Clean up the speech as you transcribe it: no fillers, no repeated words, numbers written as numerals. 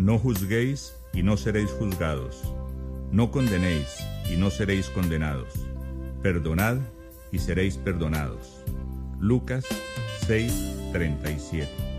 No juzguéis y no seréis juzgados. No condenéis y no seréis condenados. Perdonad y seréis perdonados. Lucas 6:37.